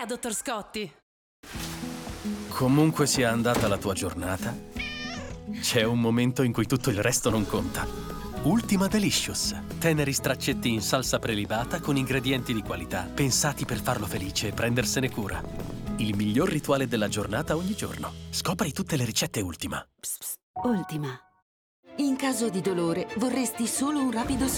Ea, dottor Scotti! Comunque sia andata la tua giornata, c'è un momento in cui tutto il resto non conta. Ultima Delicious. Teneri straccetti in salsa prelibata con ingredienti di qualità, pensati per farlo felice e prendersene cura. Il miglior rituale della giornata ogni giorno. Scopri tutte le ricette Ultima. Ultima. In caso di dolore, vorresti solo un rapido